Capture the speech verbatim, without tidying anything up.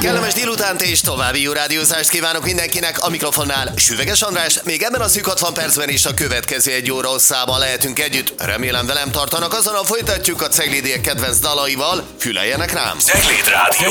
Kellemes délutánt és további jó rádiózást kívánok mindenkinek. A mikrofonnál Süveges András. Még ebben a szűk hatvan percben is a következő egy óra hosszában lehetünk együtt. Remélem velem tartanak, azonnal folytatjuk a Ceglédiek kedvenc dalaival. Füleljenek rám! Cegléd Rádió.